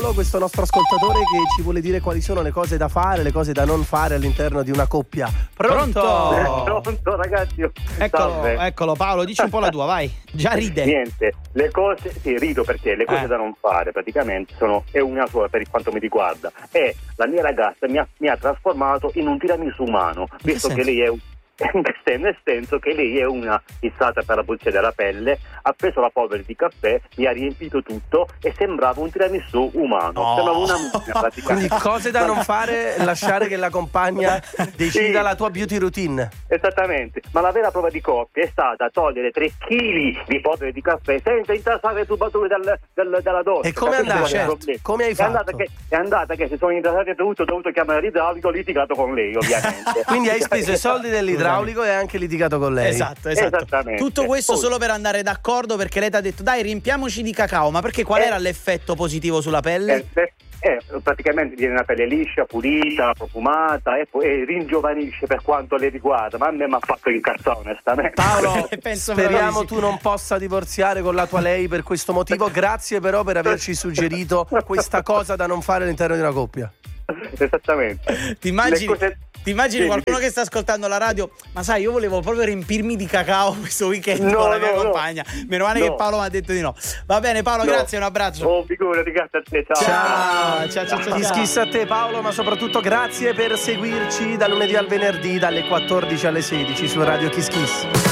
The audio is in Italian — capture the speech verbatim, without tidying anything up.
Paolo, questo nostro ascoltatore che ci vuole dire quali sono le cose da fare, le cose da non fare all'interno di una coppia. Pronto? Pronto, Pronto ragazzi. Eccolo, Salve. eccolo Paolo, dici un po' la tua, vai. Già ride. Niente, le cose, sì, rido perché le cose Eh. da non fare praticamente sono, è una sola per quanto mi riguarda. E la mia ragazza mi ha, mi ha trasformato in un tiramisù umano, visto che senso? lei è un nel senso che lei è una fissata per la pulizia della pelle, ha preso la polvere di caffè, mi ha riempito tutto e sembrava un tiramisù umano, No. sembrava una mummia Quindi praticamente. cose da non fare, lasciare che la compagna decida Sì. la tua beauty routine. Esattamente, ma la vera prova di coppia è stata togliere tre chili di polvere di caffè senza intasare le tubature dal, dal, dalla doccia. E come è Capite andata? qual è il Certo. problema? Come hai è andata fatto? che, è andata che si sono intasate tutto, ho dovuto chiamare l'idraulico, ho litigato con lei ovviamente. Quindi hai speso i soldi dell'idraulico e hai anche litigato con lei. Esatto, esatto. Esattamente. Tutto questo Poi- solo per andare d'accordo, perché lei ti ha detto dai riempiamoci di cacao, ma perché qual Eh. era l'effetto positivo sulla pelle? Eh, eh, eh, praticamente viene una pelle liscia, pulita, profumata e poi e ringiovanisce per quanto le riguarda, ma a me mi ha fatto incazzare onestamente. Paolo, Penso speriamo proprio di sì. tu non possa divorziare con la tua lei per questo motivo. Grazie però per averci suggerito questa cosa da non fare all'interno di una coppia. Esattamente. Ti immagini, Le cose- ti immagini Sì, qualcuno sì. che sta ascoltando la radio? Ma sai, io volevo proprio riempirmi di cacao questo weekend No, con la mia no, no. compagna. Meno male No. che Paolo mi ha detto di no. Va bene Paolo, No. grazie, un abbraccio. Oh, figurati, grazie a te, ciao. Ciao, ciao, ciao, ciao. Kiss Kiss a te Paolo, ma soprattutto grazie per seguirci da lunedì al venerdì dalle quattordici alle sedici su Radio Kiss Kiss.